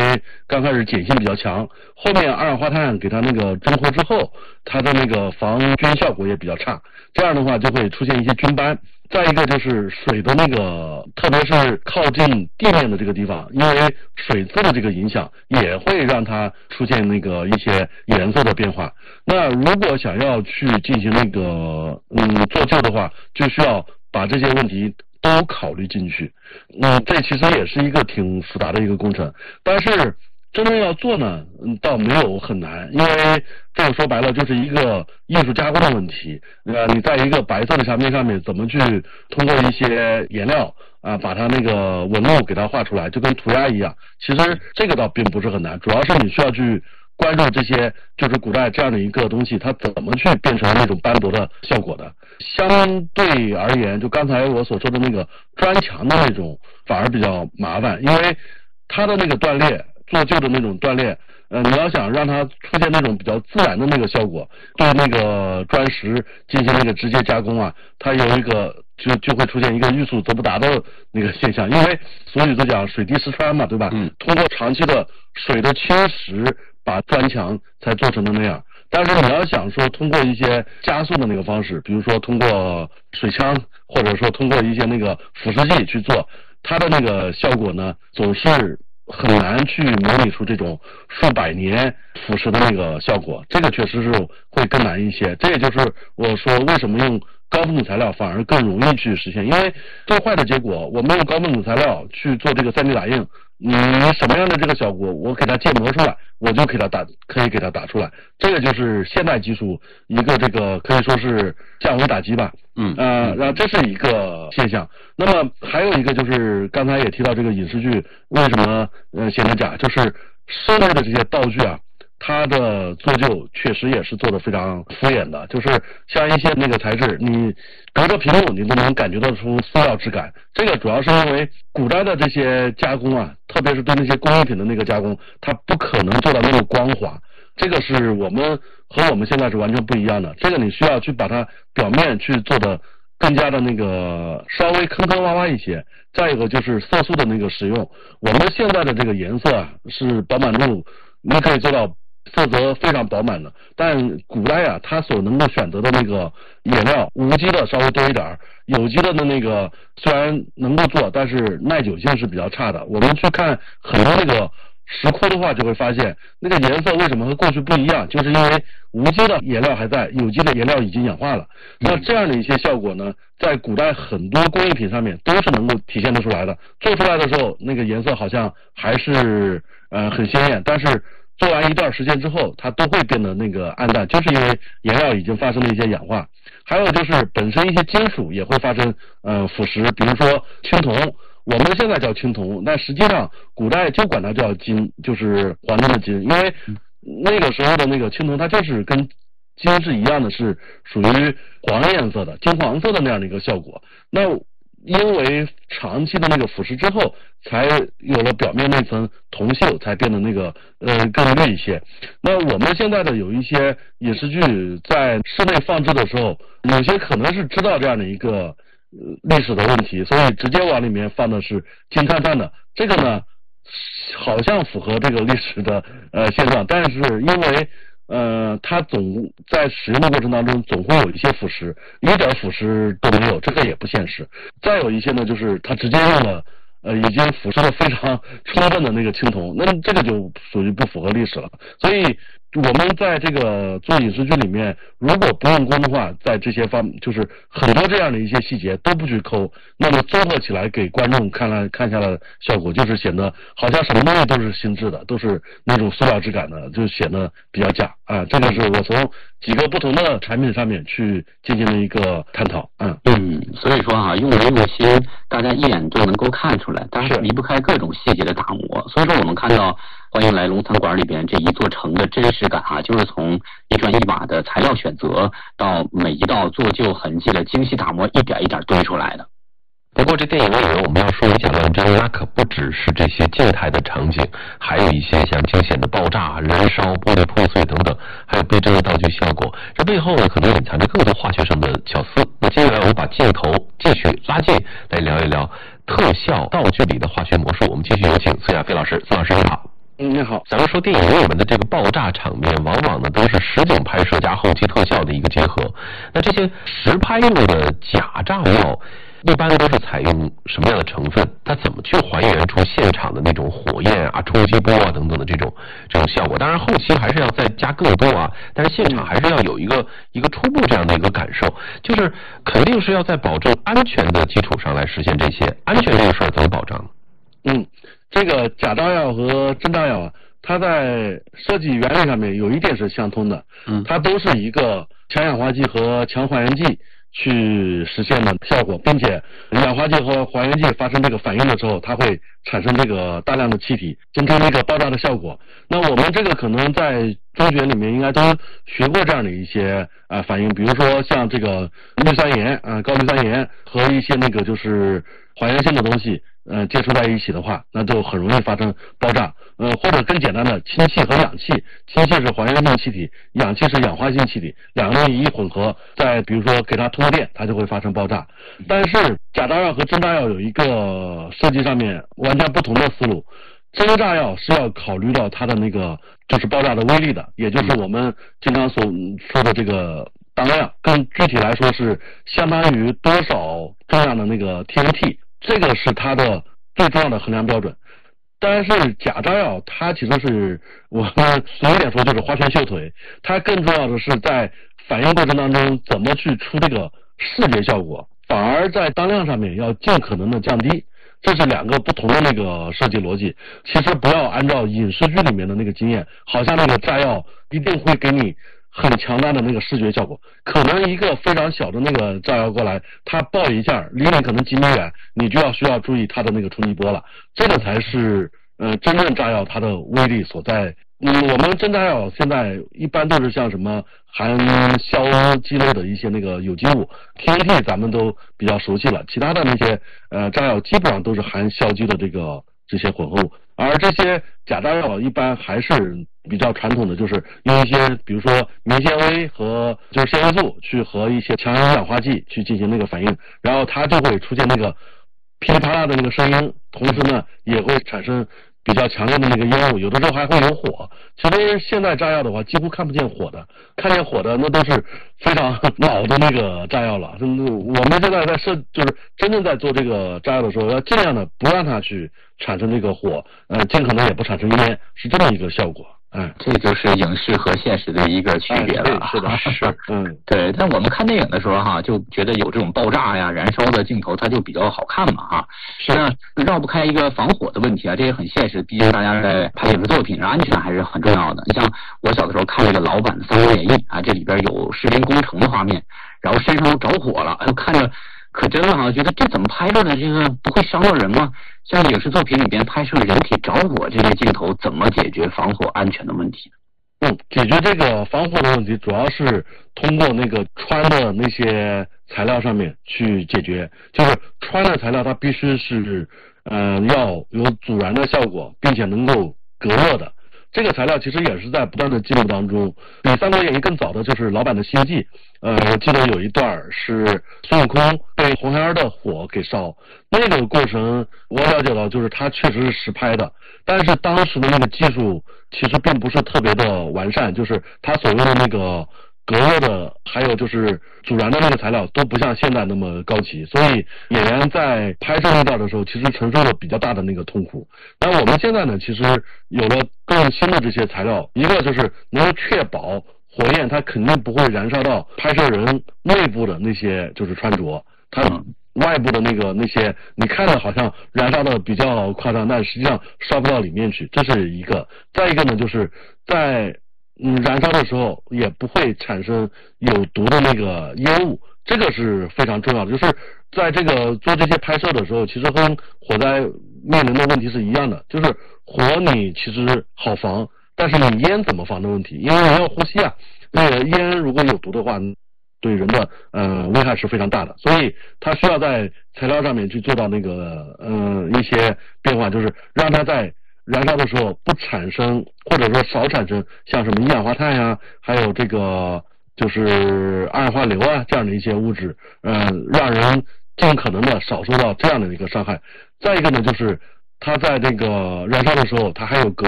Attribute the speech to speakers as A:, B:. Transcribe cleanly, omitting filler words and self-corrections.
A: 刚开始碱性比较强，后面二氧化碳给它那个中和之后，它的那个防菌效果也比较差，这样的话就会出现一些菌斑。再一个就是水的那个，特别是靠近地面的这个地方，因为水渍的这个影响，也会让它出现那个一些颜色的变化。那如果想要去进行那个做旧的话，就需要把这些问题都考虑进去。这其实也是一个挺复杂的一个工程，但是真正要做呢，倒没有很难，因为这个说白了就是一个艺术加工的问题。你在一个白色的墙面上面怎么去通过一些颜料把它那个纹路给它画出来，就跟涂鸦一样。其实这个倒并不是很难，主要是你需要去关注这些，就是古代这样的一个东西，它怎么去变成那种斑驳的效果的。相对而言，就刚才我所说的那个砖墙的那种，反而比较麻烦，因为它的那个断裂。做旧的那种断裂，你要想让它出现那种比较自然的那个效果，对那个砖石进行那个直接加工它有一个就会出现一个欲速则不达的那个现象，因为俗语都讲水滴石穿嘛，对吧？通过长期的水的侵蚀，把砖墙才做成的那样。但是你要想说通过一些加速的那个方式，比如说通过水枪，或者说通过一些那个腐蚀剂去做，它的那个效果呢，总是很难去模拟出这种数百年腐蚀的那个效果，这个确实是会更难一些。这也就是我说为什么用高分子材料反而更容易去实现，因为最坏的结果，我们用高分子材料去做这个 3D 打印，你什么样的这个效果，我给它建模出来，我就可以给它打出来。这个就是现代技术一个这个可以说是降维打击吧。这是一个现象。那么还有一个就是刚才也提到这个影视剧为什么显得假，就是室内的这些道具它的做旧确实也是做得非常敷衍的，就是像一些那个材质，你隔着屏幕你都能感觉到出塑料质感。这个主要是因为古代的这些加工特别是对那些工艺品的那个加工，它不可能做到那么光滑。这个是和我们现在是完全不一样的，这个你需要去把它表面去做的更加的那个稍微坑坑洼洼一些。再一个就是色素的那个使用，我们现在的这个颜色是饱满度，你可以做到色泽非常饱满的，但古代它所能够选择的那个颜料，无机的稍微多一点，有机的那个虽然能够做，但是耐久性是比较差的。我们去看很多那个石窟的话，就会发现那个颜色为什么和过去不一样，就是因为无机的颜料还在，有机的颜料已经氧化了。那这样的一些效果呢，在古代很多工艺品上面都是能够体现得出来的。做出来的时候，那个颜色好像还是很鲜艳，但是做完一段时间之后，它都会变得那个暗淡，就是因为颜料已经发生了一些氧化。还有就是本身一些金属也会发生腐蚀，比如说青铜。我们现在叫青铜，但实际上古代就管它叫金，就是黄金的金，因为那个时候的那个青铜它就是跟金是一样的，是属于黄颜色的，金黄色的那样的一个效果。那因为长期的那个腐蚀之后，才有了表面那层铜锈，才变得那个更绿一些。那我们现在的有一些影视剧在室内放置的时候，有些可能是知道这样的一个历史的问题，所以直接往里面放的是金灿灿的，这个呢好像符合这个历史的现状，但是因为它总在使用的过程当中总会有一些腐蚀，一点腐蚀都没有，这个也不现实。再有一些呢，就是它直接用了已经腐蚀的非常充分的那个青铜，那这个就属于不符合历史了。所以我们在这个做影视剧里面，如果不用功的话，在这些就是很多这样的一些细节都不去抠，那么综合起来给观众看下来的效果，就是显得好像什么东西都是新制的，都是那种塑料质感的，就显得比较假这个是我从几个不同的产品上面去进行了一个探讨
B: 所以说用人用心，大家一眼就能够看出来，但是离不开各种细节的打磨。所以说我们看到欢迎来龙餐馆里边这一座城的真实感就是从一砖一瓦的材料选择到每一道做旧痕迹的精细打磨，一点一点堆出来的。
C: 不过这电影里面我们要说以假乱真，那可不只是这些静态的场景，还有一些像惊险的爆炸、燃烧、玻璃破碎等等，还有逼真的道具效果。这背后呢，可能隐藏着更多化学上的巧思。那接下来我们把镜头继续拉近，来聊一聊特效道具里的化学魔术。我们继续有请孙亚飞老师。孙老师你好。
A: 你好。
C: 咱们说电影里面的这个爆炸场面，往往呢都是实景拍摄加后期特效的一个结合。那这些实拍用的假炸药，一般都是采用什么样的成分？它怎么去还原出现场的那种火焰啊、冲击波啊等等的这种效果？当然后期还是要再加更多啊，但是现场还是要有一个初步这样的一个感受，就是肯定是要在保证安全的基础上来实现这些。安全这个事儿怎么保障？
A: 这个假炸药和真炸药啊，它在设计原理上面有一点是相通的，它都是一个强氧化剂和强还原剂去实现的效果，并且氧化剂和还原剂发生这个反应的时候，它会产生这个大量的气体，形成这个爆炸的效果。那我们这个可能在中学里面应该都学过这样的一些反应，比如说像这个氯酸盐高氯酸盐和一些那个就是还原性的东西接触在一起的话，那就很容易发生爆炸。或者更简单的氢气和氧气，氢气是还原性气体，氧气是氧化性气体，两个东西一混合，再比如说给它通过电，它就会发生爆炸。但是假炸药和真炸药有一个设计上面完全不同的思路。真炸药是要考虑到它的那个就是爆炸的威力的，也就是我们经常所说的这个当量，更具体来说是相当于多少重量的那个 TNT， 这个是它的最重要的衡量标准。但是假炸药它其实是我们俗一点说就是花拳绣腿，它更重要的是在反应过程当中怎么去出这个视觉效果，反而在当量上面要尽可能的降低。这是两个不同的那个设计逻辑。其实不要按照影视剧里面的那个经验，好像那个炸药一定会给你很强大的那个视觉效果，可能一个非常小的那个炸药过来，它爆一下离你可能几米远，你就需要注意它的那个冲击波了，这个才是真正炸药它的威力所在。我们真炸药现在一般都是像什么含硝基类的一些那个有机物 TNT 咱们都比较熟悉了，其他的那些炸药基本上都是含硝基的这些混合物，而这些假炸药一般还是比较传统的，就是用一些比如说棉纤维和就是纤维素去和一些强氧化剂去进行那个反应，然后它就会出现那个噼里啪啦的那个声音，同时呢也会产生比较强烈的那个烟雾，有的时候还会有火。其实现在炸药的话几乎看不见火的，看见火的那都是非常老的那个炸药了。我们现在就是真正在做这个炸药的时候，要尽量的不让它去产生这个火，尽可能也不产生烟，是这么一个效果。
B: 这就是影视和现实的一个区别了。
A: 是的，是。
B: 对。但我们看电影的时候哈，就觉得有这种爆炸呀、燃烧的镜头，它就比较好看嘛哈。是呢，绕不开一个防火的问题啊，这也很现实。毕竟大家在拍影视作品，安全还是很重要的。你像我小的时候看这个老版《三国演义》啊，这里边有士兵攻城的画面，然后身上着火了，看着可真了啊！觉得这怎么拍的呢？这个不会伤到人吗？像影视作品里边拍摄人体着火这些镜头，怎么解决防火安全的问题？
A: 解决这个防火的问题，主要是通过那个穿的那些材料上面去解决。就是穿的材料，它必须是要有阻燃的效果，并且能够隔热的。这个材料其实也是在不断的进步当中。比《三国演义》更早的就是老版的《西游记》，我记得有一段是孙悟空被红孩儿的火给烧，那个过程我了解到就是他确实是实拍的，但是当时的那个技术其实并不是特别的完善，就是他所用的那个隔热的还有就是阻燃的那个材料都不像现在那么高级，所以演员在拍摄那段的时候其实承受了比较大的那个痛苦。但我们现在呢，其实有了更新的这些材料，一个就是能够确保火焰它肯定不会燃烧到拍摄人内部的那些就是穿着，它外部的那些你看着好像燃烧的比较夸张，但实际上烧不到里面去，这是一个。再一个呢，就是在燃烧的时候也不会产生有毒的那个烟雾，这个是非常重要的。就是在这个做这些拍摄的时候，其实跟火灾面临的问题是一样的，就是火你其实好防，但是你烟怎么防的问题，因为人要呼吸啊，那个烟如果有毒的话，对人的危害是非常大的，所以它需要在材料上面去做到那个一些变化，就是让它在燃烧的时候不产生，或者说少产生像什么一氧化碳呀，还有这个就是二氧化硫啊这样的一些物质，让人尽可能的少受到这样的一个伤害。再一个呢，就是它在这个燃烧的时候，它还有隔